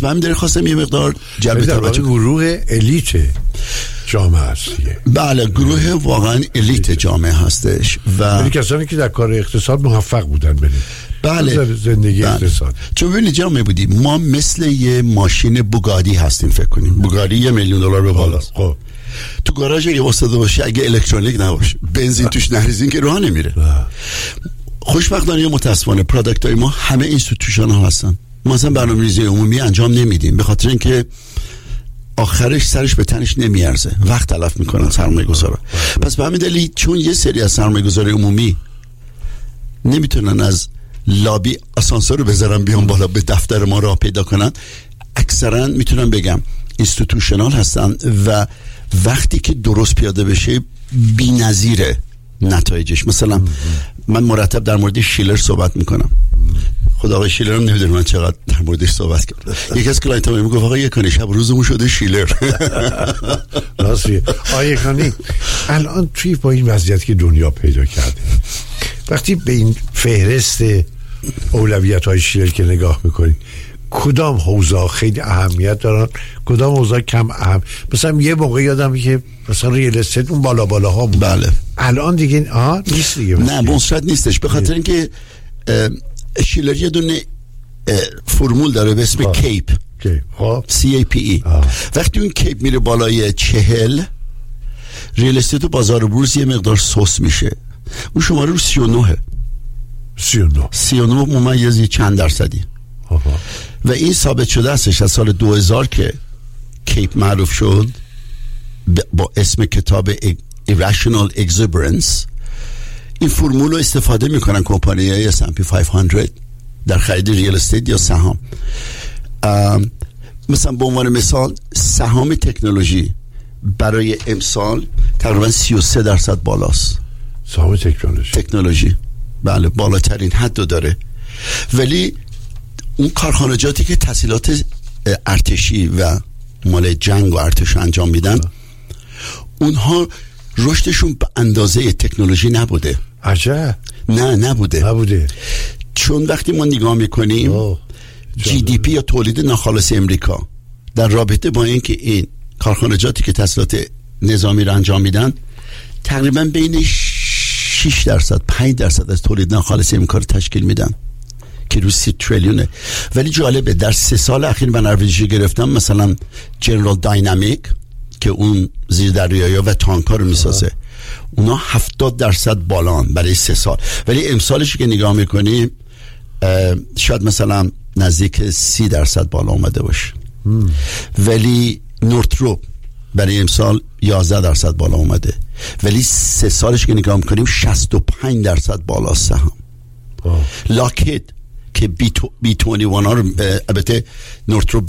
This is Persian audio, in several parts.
به همین دلیل خواستم یه مقدار جلب توجه گروه الیت جامعه هستیه. بله گروه واقعا الیت جامعه هستش و یعنی کسانی که در کار اقتصاد موفق بودن برید. بله زندگی اقتصاد. چون ببینید جامعه بودیم ما مثل یه ماشین بوگاتی هستیم. فکر کنیم بوگاتی $1,000,000 به بالاست. خب تو گاراژ اگه واسطه باشه، اگه الکترونیک نباشه، بنزین توش نریزین که راه نمیره. خوشبختانه یا متاسفانه پروداکت های ما همه اینستیتوشنال هستن. ما مثلا برنامه‌ریزی عمومی انجام نمیدیم به خاطر اینکه آخرش سرش به تنش نمیارزه، وقت تلف میکنن سرمایه‌گذارا. پس به همین دلیل چون یه سری از سرمایه‌گذاری عمومی نمیتونن از لابی آسانسور رو بذارن بیان بالا به دفتر ما راه پیدا کنن، اکثرا میتونم بگم اینستیتوشنال هستن و وقتی که درست پیاده بشه بی‌نظیره نتایجش. مثلا من مرتب در مورد شیلر صحبت میکنم. خدا آقای شیلر هم نمیدونه من چقدر در موردش صحبت کردم. یکی از کلاینت ها میگه آقا یکانی شب روزمون شده شیلر. راستیه. آقا یکانی الان توی با این وضعیت که دنیا پیدا کرده، وقتی به این فهرست اولویت های شیلر که نگاه میکنید، کدام حوزه خیلی اهمیت دارن، کدام حوزه کم اهم؟ مثلا یه موقع یادم که مثلا ریل استیت اون بالا ها بود. بله الان دیگه نیست دیگه. نه بونصرت نیستش به خاطر اینکه شیلر یه دونه فرمول داره به اسم کیپ CAPE. وقتی اون کیپ میره بالای 40 ریل استیت و بازار بورس یه مقدار سوس میشه. اون شماره رو 39 ممیزی چند درصدی و این ثابت شده استش از سال 2000 که کیپ معروف شد با اسم کتاب Irrational Exuberance. این فرمول رو استفاده میکنن کمپانی های S&P 500 در خرید ریال استیت یا سهام. مثلا به عنوان مثال سهام تکنولوژی برای امسال تقریبا 33% بالاست. سهام تکنولوژی بله بالاترین حد رو داره. ولی اون کارخانجاتی که تسهیلات ارتشی و مال جنگ و ارتش انجام میدن اونها رشدشون به اندازه تکنولوژی نبوده. عجب. نبوده. چون وقتی ما نگاه میکنیم GDP یا تولید ناخالص امریکا در رابطه با اینکه این کارخانجاتی که تسهیلات نظامی رو انجام میدن تقریبا بین 6% 5% از تولید ناخالص امریکا رو تشکیل میدن که رو 30 تریلیونه. ولی جالبه در 3 سال اخیر من نروژی گرفتم، مثلا جنرال داینامیک که اون زیر دریایا و تانکا رو میسازه، اونا 70% بالان برای 3 سال. ولی امسالش که نگاه میکنیم شاید مثلا نزدیک 30% بالا اومده باشه. ولی نورتروپ برای امسال 11% بالا اومده. ولی 3 سالش که نگاه میکنیم 65% بالا سهم. لاکهید که B21 ها رو، البته نورتروپ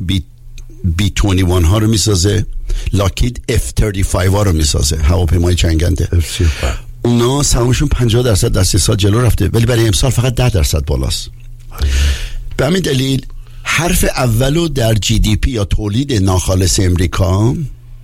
B21 ها رو میسازه، لاکهید F-35 ها رو میسازه، هواپیمای جنگنده. اونا سهامشون 50% در 3 سال جلو رفته، ولی برای امسال فقط 10% بالاست. به همین دلیل حرف اولو در GDP یا تولید ناخالص امریکا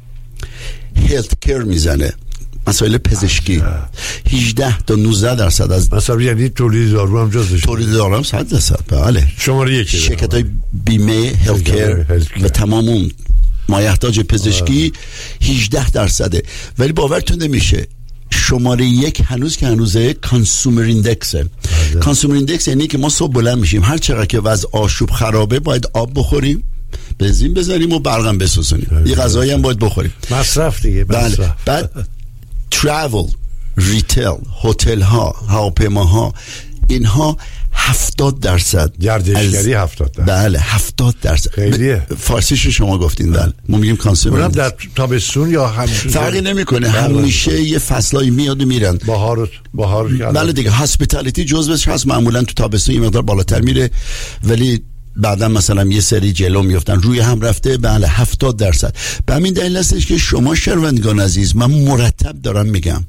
هلت کیر میزنه، مسائل پزشکی. 18 تا 19% از مثلا یعنی تولید دارو هم جزش. تولید دارو هم 100%. بله شماره 1 شرکت‌های بیمه هلت کیر و تمام اون مایحتاج پزشکی 18%. ولی باورتون نمیشه شماره 1 هنوز که هنوزه کانسومر ایندکسه. کانسومر ایندکس یعنی که ما صبح بلند میشیم هر چقدر که وضع آشوب خرابه باید آب بخوریم، بنزین بزنیم و برقم بسوزونیم، یه غذایی هم باید بخوریم، مصرف دیگه. بله. بعد travel، ریتیل، هتل ها، هواپیماها، اینها 70%. گردشگری 70%. بله 70%. خیلیه. فارسیش شما گفتین. بله ما میگیم کانسومر. اونم در تابستون یا فرقی نمیکنه. همیشه یه فصلایی میاد و میرن. بهار بله دیگه. هاسپیتالیتی جزوش هست، معمولا تو تابستون یه مقدار بالاتر میره، ولی بعدا مثلا یه سری جلو میفتن روی هم رفته. بله 70%. به همین دلیل هستش که شما شنوندگان عزیز، من مرتب دارم میگم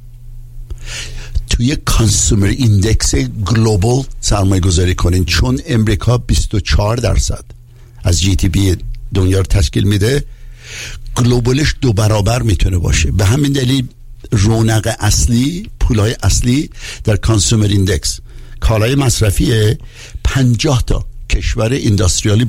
توی کانسومر ایندکس گلوبال سرمایه گذاری کنین، چون امریکا 24% از جی تی پی دنیا رو تشکیل میده، گلوبالش 2 برابر میتونه باشه. به همین دلیل رونق اصلی، پولای اصلی در کانسومر ایندکس کالای مصرفیه. 50 تا کشور اینداستریالی